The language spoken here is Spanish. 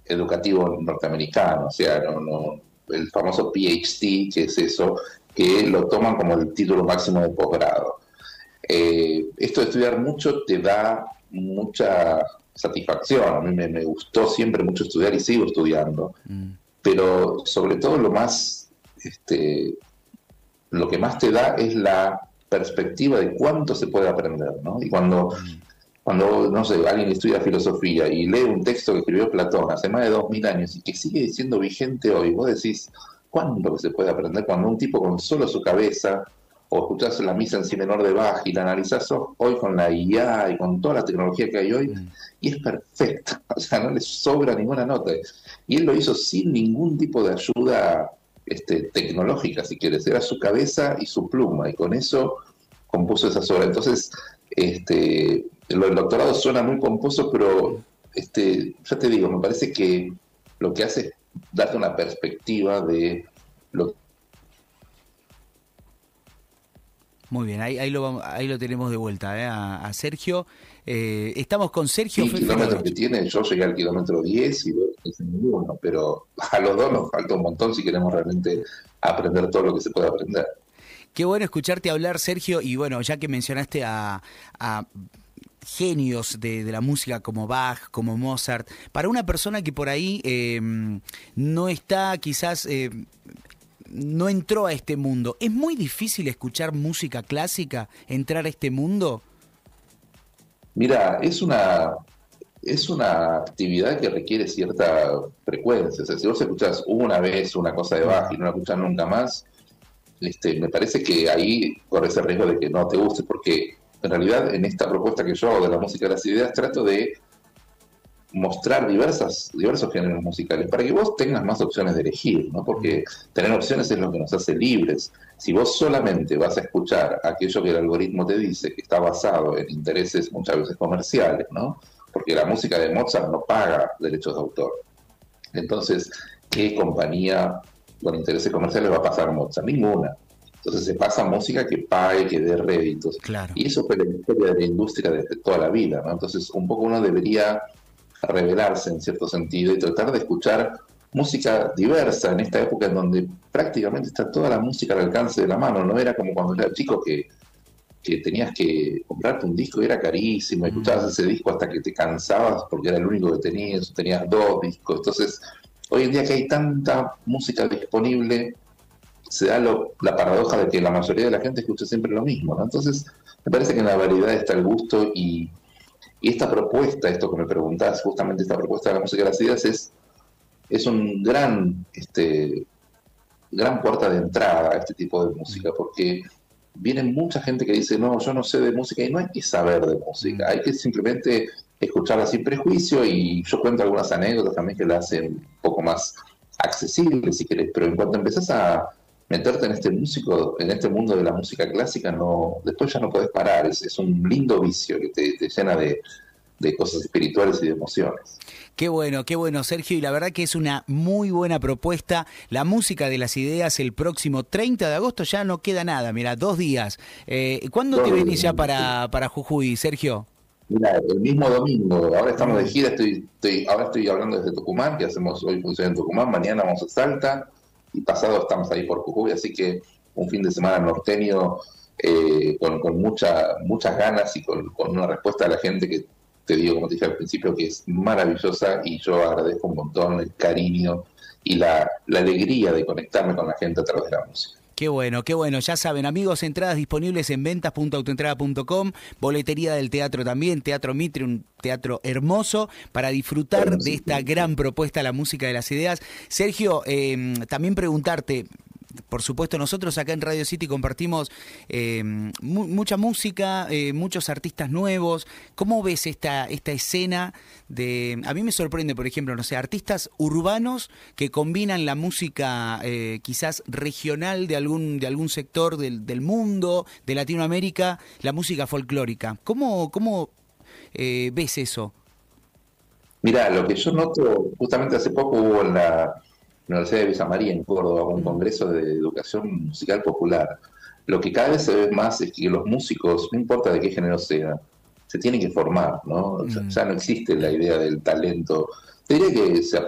educativo norteamericano, o sea, el famoso PhD, que es eso, que lo toman como el título máximo de posgrado. Esto de estudiar mucho te da mucha satisfacción. A mí me gustó siempre mucho estudiar y sigo estudiando, pero sobre todo lo que más te da es la perspectiva de cuánto se puede aprender, ¿no? Y cuando, no sé, alguien estudia filosofía y lee un texto que escribió Platón hace más de 2000 años y que sigue siendo vigente hoy, vos decís, ¿cuánto que se puede aprender cuando un tipo con solo su cabeza, o escuchás la misa en si menor de Bach y la analizás hoy con la IA y con toda la tecnología que hay hoy, y es perfecta, o sea, no le sobra ninguna nota. Y él lo hizo sin ningún tipo de ayuda tecnológica, si quieres, era su cabeza y su pluma, y con eso compuso esas obras. Entonces, el doctorado suena muy pomposo, pero ya te digo, me parece que lo que hace es darte una perspectiva de lo. Muy bien, ahí lo tenemos de vuelta, a Sergio. Estamos con Sergio. Sí, kilómetros que tiene, yo llegué al kilómetro 10 y vos no ninguno, pero a los dos nos falta un montón si queremos realmente aprender todo lo que se puede aprender. Qué bueno escucharte hablar, Sergio, y bueno, ya que mencionaste a genios de la música como Bach, como Mozart, para una persona que por ahí no está quizás... no entró a este mundo. ¿Es muy difícil escuchar música clásica, entrar a este mundo? Mira, es una actividad que requiere cierta frecuencia. O sea, si vos escuchás una vez una cosa de Bach y no la escuchás nunca más, me parece que ahí corres el riesgo de que no te guste, porque en realidad en esta propuesta que yo hago de la música de las ideas trato de mostrar diversos géneros musicales para que vos tengas más opciones de elegir, ¿no? Porque tener opciones es lo que nos hace libres. Si vos solamente vas a escuchar aquello que el algoritmo te dice que está basado en intereses muchas veces comerciales, ¿no? Porque la música de Mozart no paga derechos de autor. Entonces, ¿qué compañía con intereses comerciales va a pasar Mozart? Ninguna. Entonces se pasa música que pague, que dé réditos. Claro. Y eso fue la historia de la industria desde toda la vida, ¿no? Entonces, un poco uno debería revelarse en cierto sentido y tratar de escuchar música diversa en esta época en donde prácticamente está toda la música al alcance de la mano. No era como cuando era chico que tenías que comprarte un disco y era carísimo, escuchabas ese disco hasta que te cansabas porque era el único que tenías dos discos. Entonces, hoy en día que hay tanta música disponible, se da la paradoja de que la mayoría de la gente escucha siempre lo mismo, ¿no? Entonces, me parece que en la variedad está el gusto y esta propuesta, esto que me preguntás, justamente esta propuesta de la música de las ideas es un gran puerta de entrada a este tipo de música, porque viene mucha gente que dice, no, yo no sé de música, y no hay que saber de música, hay que simplemente escucharla sin prejuicio, y yo cuento algunas anécdotas también que la hacen un poco más accesible, si querés, pero en cuanto empezás a meterte en este mundo de la música clásica, después ya no podés parar, es un lindo vicio que te llena de cosas espirituales y de emociones. Qué bueno, Sergio, y la verdad que es una muy buena propuesta. La música de las ideas el próximo 30 de agosto, ya no queda nada, mira, 2 días. ¿Cuándo te venís ya para Jujuy, Sergio? Mira, el mismo domingo, ahora estamos de gira, ahora estoy hablando desde Tucumán, que hacemos hoy función en Tucumán, mañana vamos a Salta, y pasado estamos ahí por Jujuy, así que un fin de semana norteño con muchas ganas y con una respuesta de la gente que te digo, como te dije al principio, que es maravillosa, y yo agradezco un montón el cariño y la alegría de conectarme con la gente a través de la música. Qué bueno, ya saben, amigos, entradas disponibles en ventas.autoentrada.com, boletería del teatro también, Teatro Mitre, un teatro hermoso para disfrutar de esta gran propuesta, la música de las ideas. Sergio, también preguntarte, por supuesto, nosotros acá en Radio City compartimos mucha música, muchos artistas nuevos. ¿Cómo ves esta escena de...? A mí me sorprende, por ejemplo, no sé, artistas urbanos que combinan la música quizás regional de algún sector del mundo, de Latinoamérica, la música folclórica. ¿Cómo ves eso? Mirá, lo que yo noto, justamente hace poco hubo en la Universidad de Villa María, en Córdoba, un congreso de educación musical popular. Lo que cada vez se ve más es que los músicos, no importa de qué género sea, se tienen que formar, ¿no? Ya no existe la idea del talento. Te diría que se